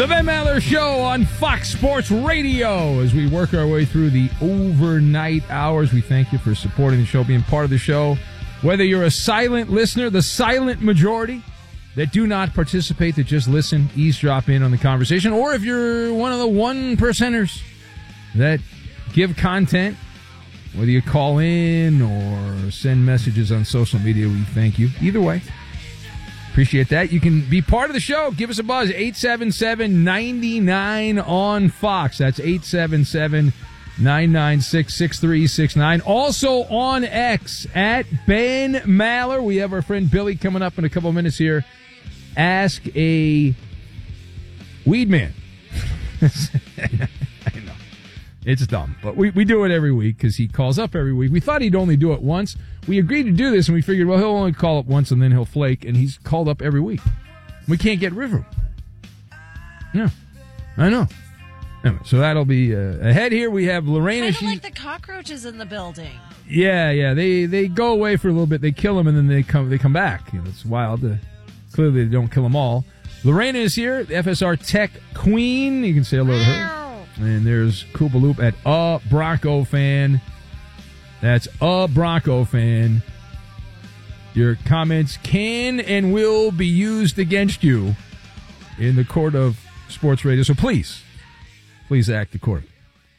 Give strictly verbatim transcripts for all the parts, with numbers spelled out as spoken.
The Ben Maller Show on Fox Sports Radio. As we work our way through the overnight hours, we thank you for supporting the show, being part of the show. Whether you're a silent listener, the silent majority that do not participate, that just listen, eavesdrop in on the conversation, or if you're one of the one percenters that give content, whether you call in or send messages on social media, we thank you. Either way, appreciate that. You can be part of the show. Give us a buzz, eight seven seven, nine nine on Fox. That's eight seven seven, nine nine six, six three six nine. Also on X, at Ben Maller. We have our friend Billy coming up in a couple of minutes here. Ask a Weed Man. I know. It's dumb, but we, we do it every week because he calls up every week. We thought he'd only do it once. We agreed to do this, and we figured, well, he'll only call up once, and then he'll flake, and he's called up every week. We can't get rid of him. Yeah, I know. Anyway, so that'll be uh, ahead here. We have Lorena. Kind of she, like the cockroaches in the building. Yeah, yeah. They they go away for a little bit. They kill them, and then they come they come back. You know, it's wild. Uh, clearly, they don't kill them all. Lorena is here, the F S R Tech Queen. You can say hello to her. And there's Koopaloop at a Bronco fan. That's a Bronco fan. Your comments can and will be used against you in the court of sports radio. So please, please act accordingly.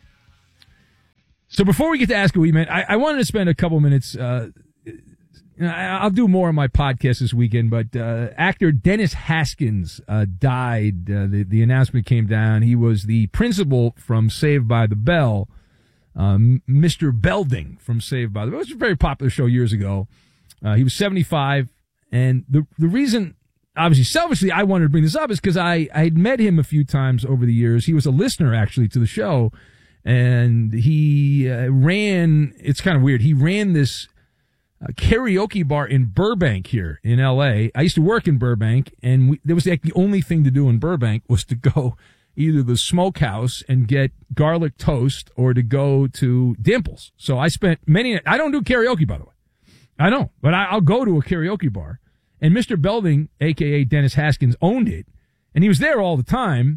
So before we get to Ask a Weed Man, I, I wanted to spend a couple minutes. Uh, I'll do more on my podcast this weekend, but uh, actor Dennis Haskins uh, died. Uh, the, the announcement came down. He was the principal from Saved by the Bell, um, Mister Belding from Saved by the Bell. It was a very popular show years ago. Uh, he was seventy-five, and the the reason, obviously, selfishly, I wanted to bring this up is because I, I had met him a few times over the years. He was a listener, actually, to the show, and he uh, ran, it's kind of weird, he ran this a karaoke bar in Burbank here in L A. I used to work in Burbank, and we, there was like the only thing to do in Burbank was to go either the smokehouse and get garlic toast or to go to Dimples. So I spent many, I don't do karaoke, by the way. I don't, but I, I'll go to a karaoke bar. And Mister Belding, a k a. Dennis Haskins, owned it, and he was there all the time.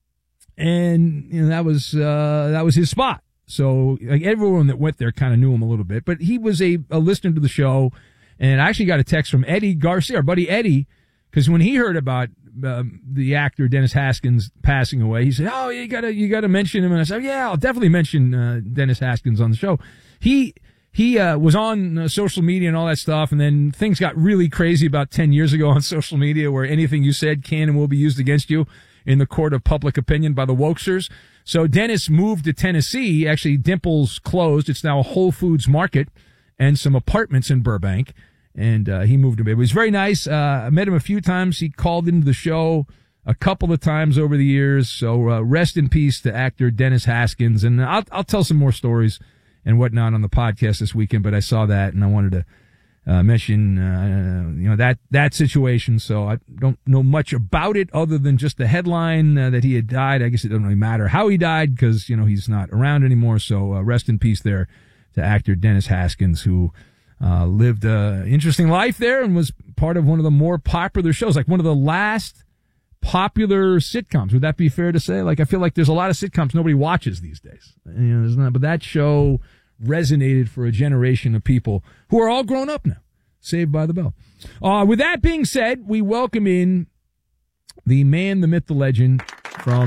And, you know, that was, uh, that was his spot. So like everyone that went there kind of knew him a little bit, but he was a, a listener to the show. And I actually got a text from Eddie Garcia, our buddy Eddie, because when he heard about um, the actor Dennis Haskins passing away, he said, "Oh, you gotta you gotta mention him." And I said, "Yeah, I'll definitely mention uh, Dennis Haskins on the show." He he uh, was on uh, social media and all that stuff, and then things got really crazy about ten years ago on social media, where anything you said can and will be used against you in the court of public opinion by the wokesters. So Dennis moved to Tennessee. Actually, Dimples closed. It's now a Whole Foods Market and some apartments in Burbank. And uh, he moved to it. It was very nice. Uh, I met him a few times. He called into the show a couple of times over the years. So uh, rest in peace to actor Dennis Haskins. And I'll, I'll tell some more stories and whatnot on the podcast this weekend. But I saw that, and I wanted to Uh, mention, uh, you know, that, that situation. So I don't know much about it other than just the headline uh, that he had died. I guess it doesn't really matter how he died because, you know, he's not around anymore. So uh, rest in peace there to actor Dennis Haskins, who uh, lived an interesting life there and was part of one of the more popular shows, like one of the last popular sitcoms. Would that be fair to say? Like, I feel like there's a lot of sitcoms nobody watches these days. You know, there's not, but that show resonated for a generation of people who are all grown up now. Saved by the Bell. Uh, with that being said, we welcome in the man, the myth, the legend from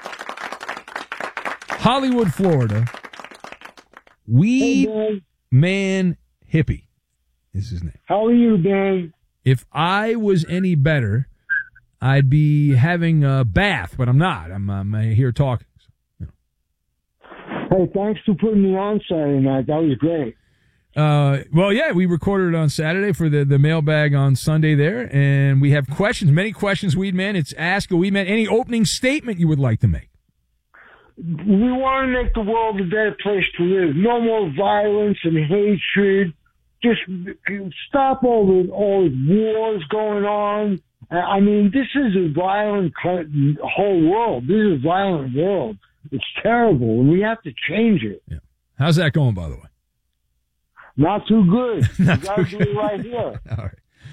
Hollywood, Florida. Weed hey, Man Hippie is his name. How are you, Dan? If I was any better, I'd be having a bath, but I'm not. I'm, I'm here talking. So, you know. Hey, thanks for putting me on Saturday night. That was great. Uh, well, yeah, we recorded it on Saturday for the, the mailbag on Sunday there, and we have questions, many questions, Weed Man. It's Ask a Weed Man. Any opening statement you would like to make? We want to make the world a better place to live. No more violence and hatred. Just stop all the all the wars going on. I mean, this is a violent whole world. This is a violent world. It's terrible, and we have to change it. Yeah. How's that going, by the way? Not too good. Not you got to too do it right here. All right.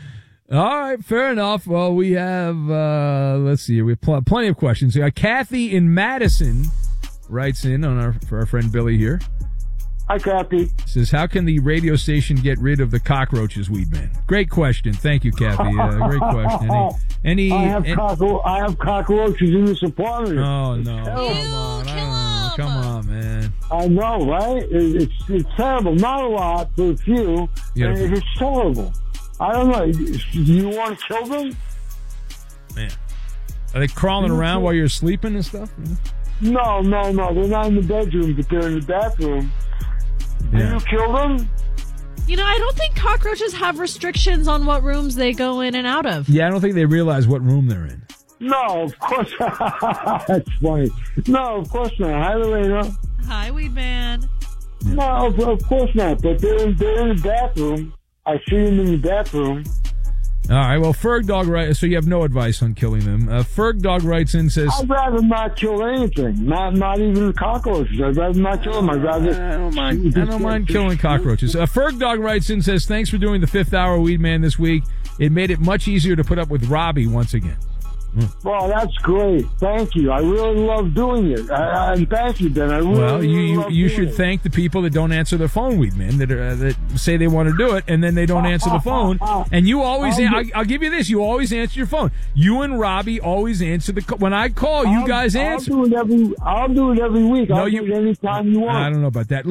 All right, fair enough. Well, we have, uh, let's see, we have pl- plenty of questions. Uh, Kathy in Madison writes in on our for our friend Billy here. Hi, Kathy. Says, how can the radio station get rid of the cockroaches, Weed Man? Great question. Thank you, Kathy. Uh, great question. Any, any I, have any cockro- I have cockroaches in this apartment. Oh, no. Ew, Come on. I kill don't know. 'em. Come on, man. I know, right? It, it's it's terrible. Not a lot, but a few. Yeah. And it's terrible. I don't know. Do you want to kill them? Man. Are they crawling around while you're sleeping and stuff? No, no, no. They're not in the bedroom, but they're in the bathroom. Do Yeah. you kill them? You know, I don't think cockroaches have restrictions on what rooms they go in and out of. Yeah, I don't think they realize what room they're in. No, of course not. That's funny. No, of course not. Hi, Lorena. Hi, Weed Man. No, of, of course not. But they're in, they're in the bathroom. I see them in the bathroom. All right, well, Ferg Dog writes, so you have no advice on killing them. Uh, Ferg Dog writes in, says, I'd rather not kill anything. Not not even cockroaches. I'd rather not kill them. I'd rather. I don't mind. I don't mind killing cockroaches. Uh, Ferg Dog writes in, says, thanks for doing the fifth hour, Weed Man, this week. It made it much easier to put up with Robbie once again. Well, that's great. Thank you. I really love doing it. I, I, and thank you, Ben. I really, Well, you really you, love you doing should it. thank the people that don't answer their phone, Weed Man, that are, uh, that say they want to do it, and then they don't answer the phone. And you always, I'll I'll, do- I'll give you this, you always answer your phone. You and Robbie always answer the, when I call, you I'll- guys I'll answer. do it every. I'll do it every week. No, I'll you- do it anytime you want. I don't know about that.